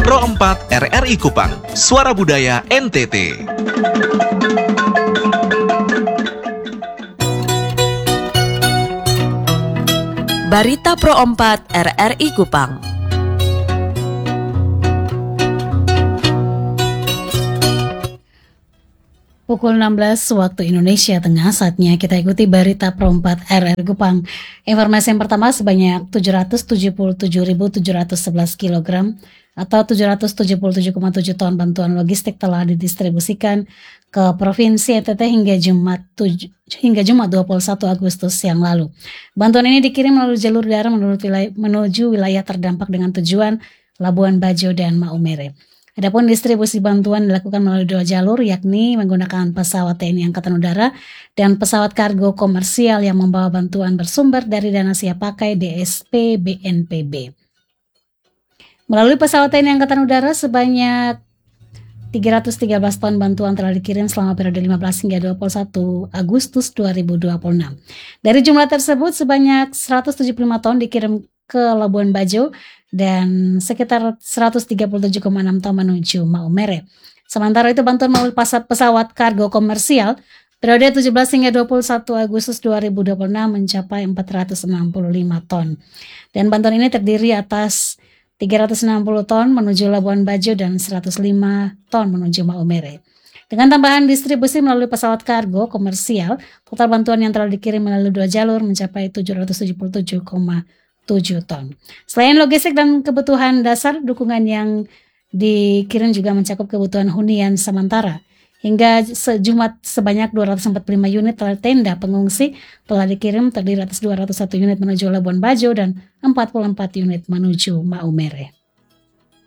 Pro 4 RRI Kupang, Suara Budaya NTT. Barita Pro 4 RRI Kupang. Pukul 16 waktu Indonesia Tengah, saatnya kita ikuti Barita Pro 4 RRI Kupang. Informasi yang pertama, sebanyak 777.711 kg atau 777,7 ton bantuan logistik telah didistribusikan ke Provinsi NTT hingga Jumat 21 Agustus yang lalu. Bantuan ini dikirim melalui jalur darat menuju wilayah terdampak dengan tujuan Labuan Bajo dan Maumere. Adapun distribusi bantuan dilakukan melalui dua jalur, yakni menggunakan pesawat TNI Angkatan Udara dan pesawat kargo komersial yang membawa bantuan bersumber dari dana siap pakai DSP BNPB. Melalui pesawat TNI Angkatan Udara sebanyak 313 ton bantuan telah dikirim selama periode 15 hingga 21 Agustus 2026. Dari jumlah tersebut sebanyak 175 ton dikirim ke Labuan Bajo dan sekitar 137,6 ton menuju Maumere. Sementara itu bantuan melalui pesawat kargo komersial periode 17 hingga 21 Agustus 2026 mencapai 465 ton. Dan bantuan ini terdiri atas 360 ton menuju Labuan Bajo dan 105 ton menuju Maumere. Dengan tambahan distribusi melalui pesawat kargo komersial, total bantuan yang telah dikirim melalui dua jalur mencapai 777,7 ton. Selain logistik dan kebutuhan dasar, dukungan yang dikirim juga mencakup kebutuhan hunian sementara. Hingga Jumat sebanyak 245 unit tenda pengungsi telah dikirim, terdiri atas 201 unit menuju Labuan Bajo dan 44 unit menuju Maumere.